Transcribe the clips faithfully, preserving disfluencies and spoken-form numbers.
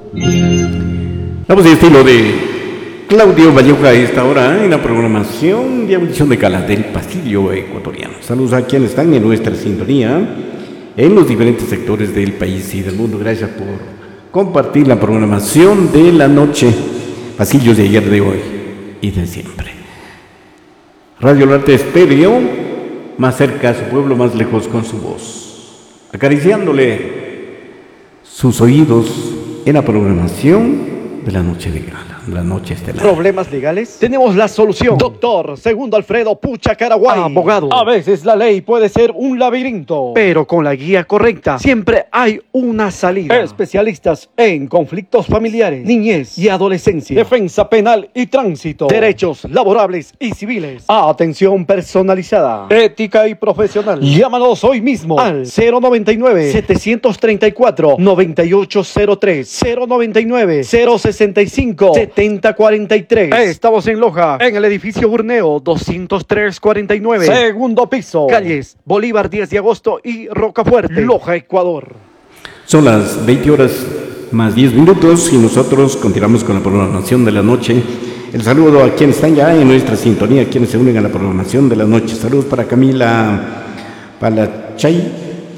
Vamos de estilo de Claudio Vallejo a esta hora en la programación de audición de Gala del Pasillo Ecuatoriano. Saludos a quienes están en nuestra sintonía en los diferentes sectores del país y del mundo. Gracias por compartir la programación de la noche, pasillos de ayer, de hoy y de siempre. Radio Norte Estéreo, más cerca a su pueblo, más lejos con su voz, acariciándole sus oídos en la programación de la noche de gala, la noche estelar. ¿Problemas legales? Tenemos la solución. Doctor Segundo Alfredo Pucha Caraguay, abogado. A veces la ley puede ser un laberinto, pero con la guía correcta siempre hay una salida. Especialistas en conflictos familiares, niñez y adolescencia, defensa penal y tránsito, derechos laborables y civiles, atención personalizada, ética y profesional. Llámanos hoy mismo al cero noventa y nueve, setecientos treinta y cuatro, noventa y ocho cero tres, cero noventa y nueve, cero sesenta y cinco, setenta cuarenta y tres. Estamos en Loja, en el edificio Burneo doscientos tres cuarenta y nueve, segundo piso, calles Bolívar diez de agosto y Rocafuerte, Loja, Ecuador. Son las veinte horas más diez minutos y nosotros continuamos con la programación de la noche. El saludo a quienes están ya en nuestra sintonía, a quienes se unen a la programación de la noche. Saludos para Camila Palachay,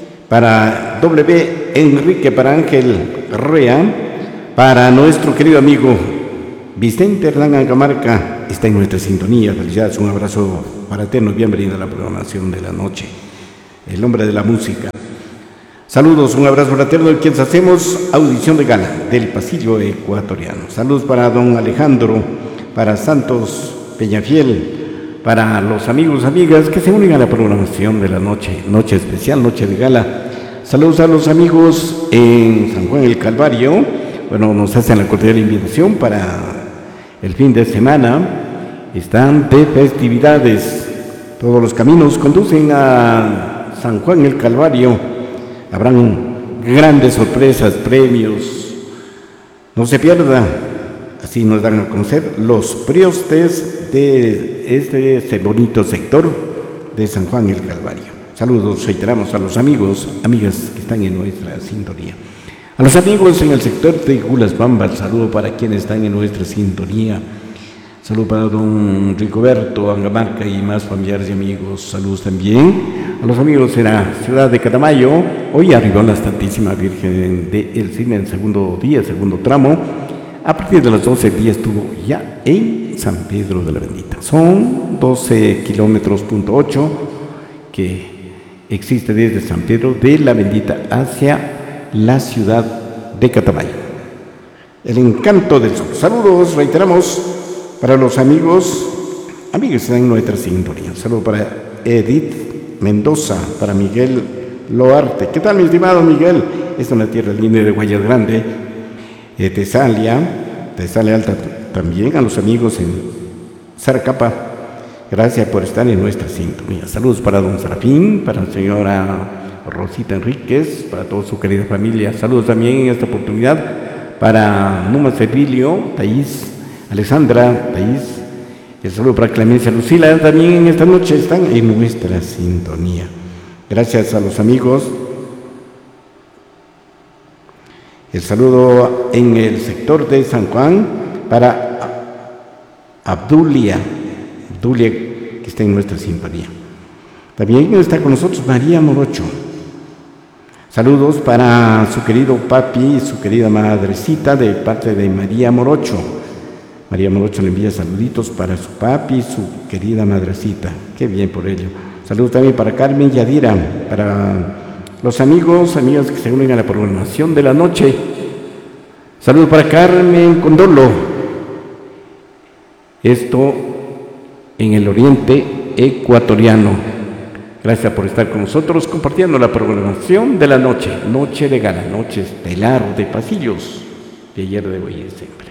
para W. Enrique, para Ángel Rea, para nuestro querido amigo Vicente Hernán Ancamarca, está en nuestra sintonía. Felicidades, un abrazo fraterno y bienvenido a la programación de la noche, el hombre de la música. Saludos, un abrazo fraterno, quienes hacemos audición de gala del Pasillo Ecuatoriano. Saludos para don Alejandro, para Santos Peñafiel, para los amigos, amigas que se unen a la programación de la noche, noche especial, noche de gala. Saludos a los amigos en San Juan el Calvario. Bueno, nos hacen la cordial invitación para el fin de semana. Están de festividades. Todos los caminos conducen a San Juan el Calvario. Habrán grandes sorpresas, premios. No se pierda. Así nos dan a conocer los priostes de este, este bonito sector de San Juan el Calvario. Saludos, reiteramos a los amigos, amigas que están en nuestra sintonía. A los amigos en el sector de Gulasbamba, saludo para quienes están en nuestra sintonía. Saludo para don Ricoberto Angamarca y más familiares y amigos. Saludos también a los amigos en la ciudad de Catamayo. Hoy arribó la Santísima Virgen del Cine en segundo día, segundo tramo. A partir de las doce días estuvo ya en San Pedro de la Bendita. Son doce kilómetros punto ocho que existe desde San Pedro de la Bendita hacia la ciudad de Catamayo. El encanto del sur. Saludos, reiteramos, para los amigos, amigas en nuestra sintonía. Saludos para Edith Mendoza, para Miguel Loarte. ¿Qué tal, mi estimado Miguel? Esta es una tierra linda de Guayas Grande, eh, Tesalia, Tesalia Alta también, a los amigos en Zaracapa. Gracias por estar en nuestra sintonía. Saludos para don Serafín, para la señora Rosita Enríquez, para toda su querida familia. Saludos también en esta oportunidad para Numa Servilio, Thaís, Alessandra, Thaís. El saludo para Clemencia Lucila, también en esta noche están en nuestra sintonía. Gracias a los amigos. El saludo en el sector de San Juan para Abdulia, Abdulia que está en nuestra sintonía. También está con nosotros María Morocho. Saludos para su querido papi y su querida madrecita de parte de María Morocho. María Morocho le envía saluditos para su papi y su querida madrecita. Qué bien por ello. Saludos también para Carmen Yadira, para los amigos, amigas que se unen a la programación de la noche. Saludos para Carmen Condolo. Esto en el oriente ecuatoriano. Gracias por estar con nosotros compartiendo la programación de la noche, noche de gala, noche estelar de pasillos de ayer, de hoy y de siempre.